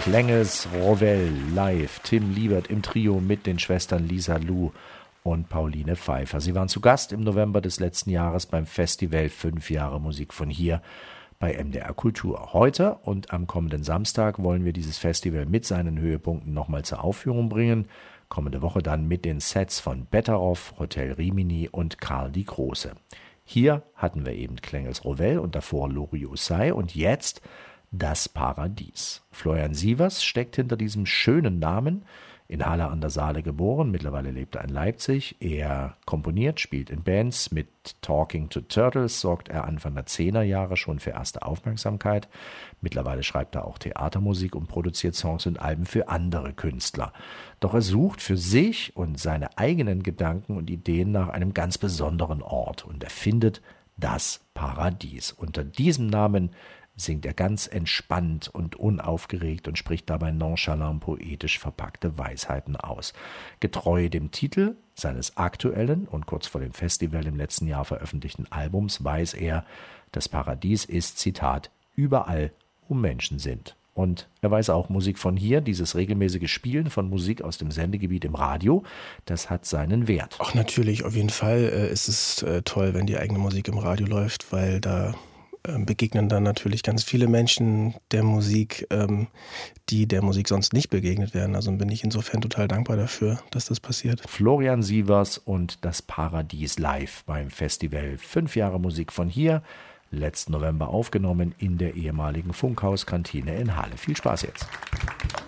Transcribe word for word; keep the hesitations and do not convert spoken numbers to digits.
Klengels Rowell live. Tim Liebert im Trio mit den Schwestern Lisa Lu und Pauline Pfeiffer. Sie waren zu Gast im November des letzten Jahres beim Festival Fünf Jahre Musik von hier bei M D R Kultur. Heute und am kommenden Samstag wollen wir dieses Festival mit seinen Höhepunkten nochmal zur Aufführung bringen. Kommende Woche dann mit den Sets von Betteroff, Hotel Rimini und Karl die Große. Hier hatten wir eben Klengels Rowell und davor Loriot Say und jetzt Das Paradies. Florian Sievers steckt hinter diesem schönen Namen, in Halle an der Saale geboren, mittlerweile lebt er in Leipzig. Er komponiert, spielt in Bands. Mit Talking to Turtles sorgt er Anfang der Zehnerjahre schon für erste Aufmerksamkeit. Mittlerweile schreibt er auch Theatermusik und produziert Songs und Alben für andere Künstler. Doch er sucht für sich und seine eigenen Gedanken und Ideen nach einem ganz besonderen Ort und er findet das Paradies. Unter diesem Namen singt er ganz entspannt und unaufgeregt und spricht dabei nonchalant poetisch verpackte Weisheiten aus. Getreu dem Titel seines aktuellen und kurz vor dem Festival im letzten Jahr veröffentlichten Albums weiß er, das Paradies ist, Zitat, überall, wo Menschen sind. Und er weiß auch, Musik von hier, dieses regelmäßige Spielen von Musik aus dem Sendegebiet im Radio, das hat seinen Wert. Auch natürlich, auf jeden Fall äh, ist es äh, toll, wenn die eigene Musik im Radio läuft, weil da begegnen dann natürlich ganz viele Menschen der Musik, ähm, die der Musik sonst nicht begegnet werden. Also bin ich insofern total dankbar dafür, dass das passiert. Florian Sievers und das Paradies live beim Festival Fünf Jahre Musik von hier, letzten November aufgenommen in der ehemaligen Funkhauskantine in Halle. Viel Spaß jetzt.